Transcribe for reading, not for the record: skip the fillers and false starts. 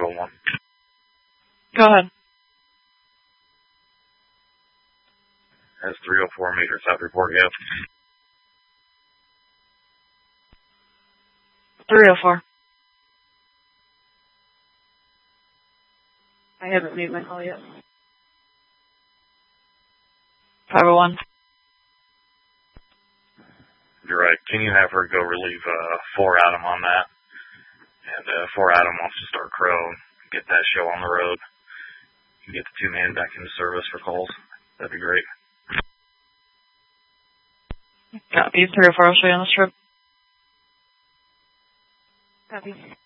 401. Go ahead. That's 304 meters. South report, yep. 304. I haven't made my call yet. 501. You're right. Can you have her go relieve 4 Adam on that? And 4 Adam wants to start Crow and get that show on the road. You get the 2 man back into service for calls. That'd be great. Copy. 304. I'll show you on the strip. Copy.